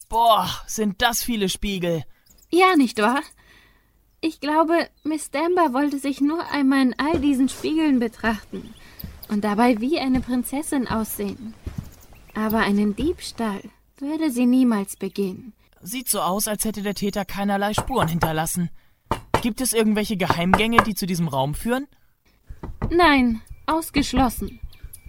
Boah, sind das viele Spiegel. Ja, nicht wahr? Ich glaube, Miss Demba wollte sich nur einmal in all diesen Spiegeln betrachten und dabei wie eine Prinzessin aussehen. Aber einen Diebstahl würde sie niemals begehen. Sieht so aus, als hätte der Täter keinerlei Spuren hinterlassen. Gibt es irgendwelche Geheimgänge, die zu diesem Raum führen? Nein, ausgeschlossen.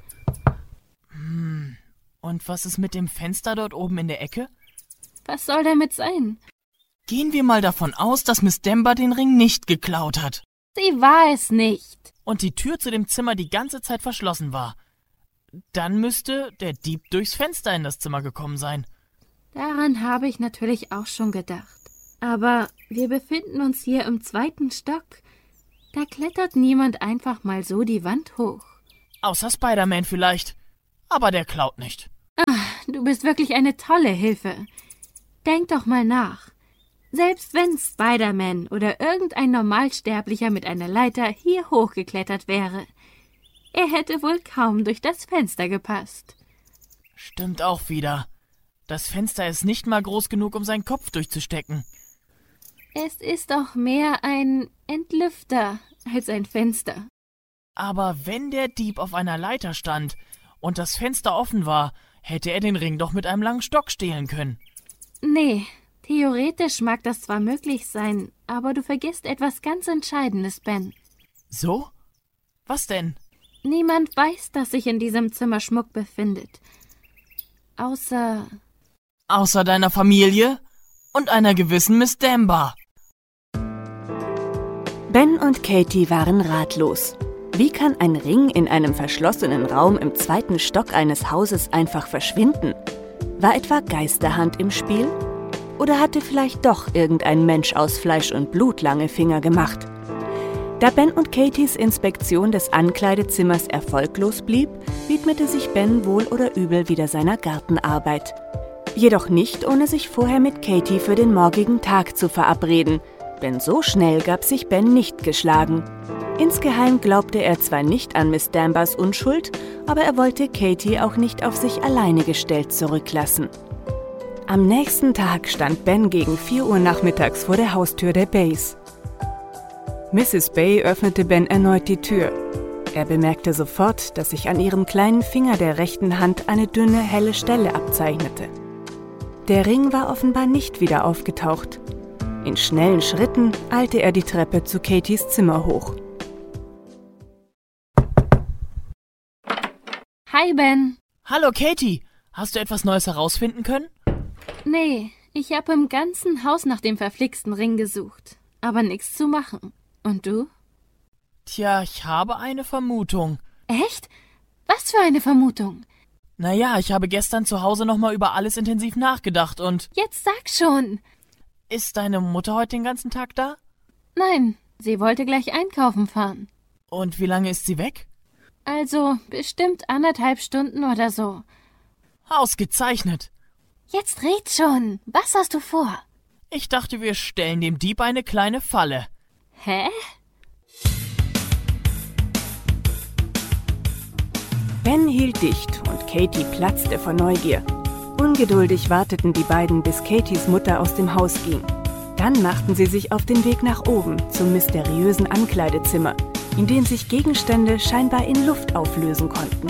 Und was ist mit dem Fenster dort oben in der Ecke? Was soll damit sein? Gehen wir mal davon aus, dass Miss Demba den Ring nicht geklaut hat. Sie war es nicht. Und die Tür zu dem Zimmer die ganze Zeit verschlossen war. Dann müsste der Dieb durchs Fenster in das Zimmer gekommen sein. Daran habe ich natürlich auch schon gedacht. Aber wir befinden uns hier im 2. Stock. Da klettert niemand einfach mal so die Wand hoch. Außer Spider-Man vielleicht. Aber der klaut nicht. Du bist wirklich eine tolle Hilfe. Denk doch mal nach. Selbst wenn Spider-Man oder irgendein Normalsterblicher mit einer Leiter hier hochgeklettert wäre, er hätte wohl kaum durch das Fenster gepasst. Stimmt auch wieder. Das Fenster ist nicht mal groß genug, um seinen Kopf durchzustecken. Es ist doch mehr ein Entlüfter als ein Fenster. Aber wenn der Dieb auf einer Leiter stand und das Fenster offen war, hätte er den Ring doch mit einem langen Stock stehlen können. Nee, theoretisch mag das zwar möglich sein, aber du vergisst etwas ganz Entscheidendes, Ben. So? Was denn? Niemand weiß, dass sich in diesem Zimmer Schmuck befindet. Außer deiner Familie und einer gewissen Miss Demba. Ben und Katie waren ratlos. Wie kann ein Ring in einem verschlossenen Raum im 2. Stock eines Hauses einfach verschwinden? War etwa Geisterhand im Spiel? Oder hatte vielleicht doch irgendein Mensch aus Fleisch und Blut lange Finger gemacht? Da Ben und Katies Inspektion des Ankleidezimmers erfolglos blieb, widmete sich Ben wohl oder übel wieder seiner Gartenarbeit. Jedoch nicht, ohne sich vorher mit Katie für den morgigen Tag zu verabreden, denn so schnell gab sich Ben nicht geschlagen. Insgeheim glaubte er zwar nicht an Miss Dambas Unschuld, aber er wollte Katie auch nicht auf sich alleine gestellt zurücklassen. Am nächsten Tag stand Ben gegen 4 Uhr nachmittags vor der Haustür der Bays. Mrs. Bay öffnete Ben erneut die Tür. Er bemerkte sofort, dass sich an ihrem kleinen Finger der rechten Hand eine dünne, helle Stelle abzeichnete. Der Ring war offenbar nicht wieder aufgetaucht. In schnellen Schritten eilte er die Treppe zu Katies Zimmer hoch. Hi, Ben. Hallo Katie, hast du etwas Neues herausfinden können? Nee, ich habe im ganzen Haus nach dem verflixten Ring gesucht, aber nichts zu machen. Und du? Tja, ich habe eine Vermutung. Echt? Was für eine Vermutung? Naja, ich habe gestern zu Hause nochmal über alles intensiv nachgedacht und... Jetzt sag schon. Ist deine Mutter heute den ganzen Tag da? Nein, sie wollte gleich einkaufen fahren. Und wie lange ist sie weg? Also bestimmt 1,5 Stunden oder so. Ausgezeichnet. Jetzt red schon. Was hast du vor? Ich dachte, wir stellen dem Dieb eine kleine Falle. Hä? Ben hielt dicht und Katie platzte vor Neugier. Ungeduldig warteten die beiden, bis Katies Mutter aus dem Haus ging. Dann machten sie sich auf den Weg nach oben zum mysteriösen Ankleidezimmer, in dem sich Gegenstände scheinbar in Luft auflösen konnten.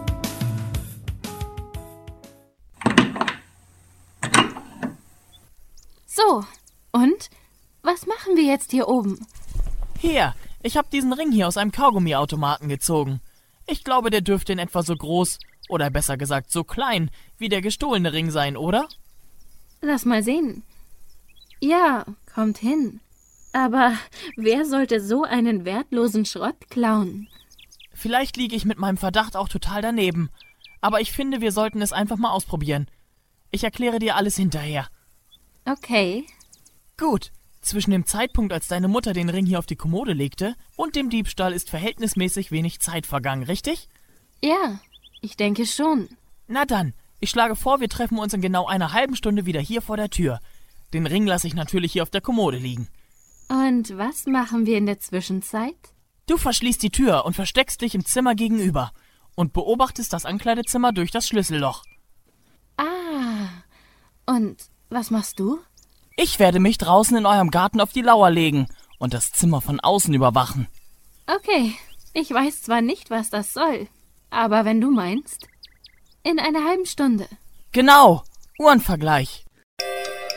So, und? Was machen wir jetzt hier oben? Hier, ich habe diesen Ring hier aus einem Kaugummiautomaten gezogen. Ich glaube, der dürfte in etwa so groß, oder besser gesagt so klein, wie der gestohlene Ring sein, oder? Lass mal sehen. Ja, kommt hin. Aber wer sollte so einen wertlosen Schrott klauen? Vielleicht liege ich mit meinem Verdacht auch total daneben. Aber ich finde, wir sollten es einfach mal ausprobieren. Ich erkläre dir alles hinterher. Okay. Gut. Zwischen dem Zeitpunkt, als deine Mutter den Ring hier auf die Kommode legte, und dem Diebstahl ist verhältnismäßig wenig Zeit vergangen, richtig? Ja, ich denke schon. Na dann, ich schlage vor, wir treffen uns in genau einer halben Stunde wieder hier vor der Tür. Den Ring lasse ich natürlich hier auf der Kommode liegen. Und was machen wir in der Zwischenzeit? Du verschließt die Tür und versteckst dich im Zimmer gegenüber und beobachtest das Ankleidezimmer durch das Schlüsselloch. Ah, und Was machst du? Ich werde mich draußen in eurem Garten auf die Lauer legen und das Zimmer von außen überwachen. Okay, ich weiß zwar nicht, was das soll, aber wenn du meinst, in einer halben Stunde. Genau, Uhrenvergleich.